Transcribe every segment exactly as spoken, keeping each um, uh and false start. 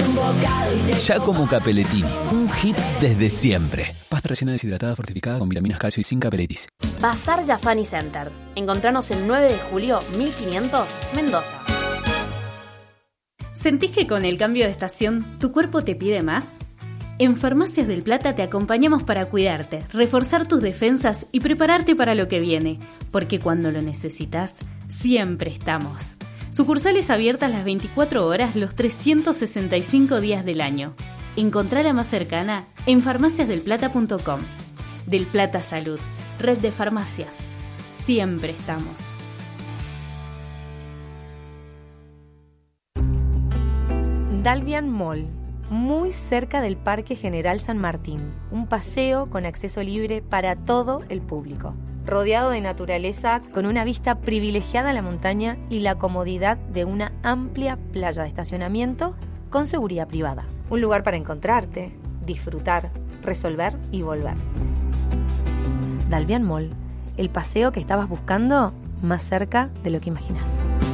un bocado y te Giacomo Capellettini, un hit desde siempre. Pasta rellena deshidratada fortificada con vitaminas, calcio y zinc Capelletis. Bazar Jafani Center. Encontranos el nueve de julio mil quinientos, Mendoza. ¿Sentís que con el cambio de estación tu cuerpo te pide más? En Farmacias del Plata te acompañamos para cuidarte, reforzar tus defensas y prepararte para lo que viene, porque cuando lo necesitas, siempre estamos. Sucursales abiertas las veinticuatro horas, los trescientos sesenta y cinco días del año. Encontrá la más cercana en farmacias del plata punto com. Del Plata Salud, red de farmacias. Siempre estamos. Dalvian Mall, muy cerca del Parque General San Martín. Un paseo con acceso libre para todo el público. Rodeado de naturaleza, con una vista privilegiada a la montaña y la comodidad de una amplia playa de estacionamiento con seguridad privada. Un lugar para encontrarte, disfrutar, resolver y volver. Dalvian Mall, el paseo que estabas buscando más cerca de lo que imaginas.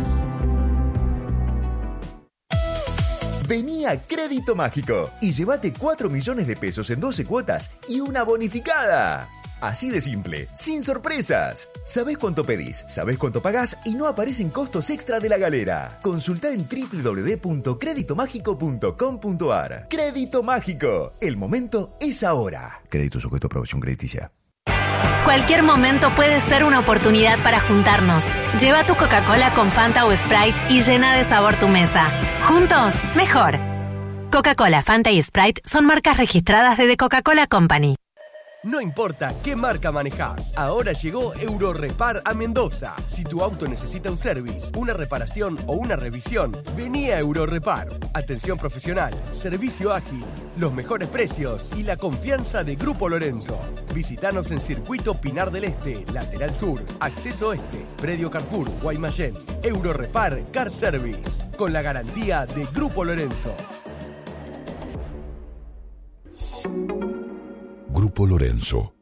Vení a Crédito Mágico y llévate cuatro millones de pesos en doce cuotas y una bonificada. Así de simple, sin sorpresas. Sabés cuánto pedís, sabés cuánto pagás y no aparecen costos extra de la galera. Consultá en doble u doble u doble u punto crédito mágico punto com punto a r. Crédito Mágico, el momento es ahora. Crédito sujeto a aprobación crediticia. Cualquier momento puede ser una oportunidad para juntarnos. Lleva tu Coca-Cola con Fanta o Sprite y llena de sabor tu mesa. Juntos, mejor. Coca-Cola, Fanta y Sprite son marcas registradas de The Coca-Cola Company. No importa qué marca manejás, ahora llegó Eurorepar a Mendoza. Si tu auto necesita un service, una reparación o una revisión, vení a Eurorepar. Atención profesional, servicio ágil, los mejores precios y la confianza de Grupo Lorenzo. Visítanos en Circuito Pinar del Este, Lateral Sur, Acceso Este, Predio Carrefour, Guaymallén. Eurorepar Car Service, con la garantía de Grupo Lorenzo. Grupo Lorenzo.